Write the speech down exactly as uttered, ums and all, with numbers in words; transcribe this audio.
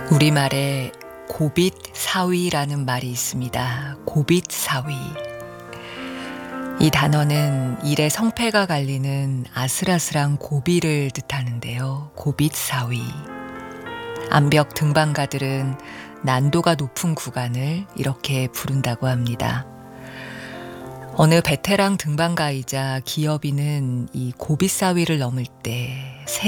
우리말에 고빗사위라는 말이 있습니다. 고빗사위. 이 단어는 일의 성패가 갈리는 아슬아슬한 고비를 뜻하는데요. 고빗사위. 암벽 등반가들은 난도가 높은 구간을 이렇게 부른다고 합니다. 어느 베테랑 등반가이자 기업인은 이 고빗사위를 넘을 때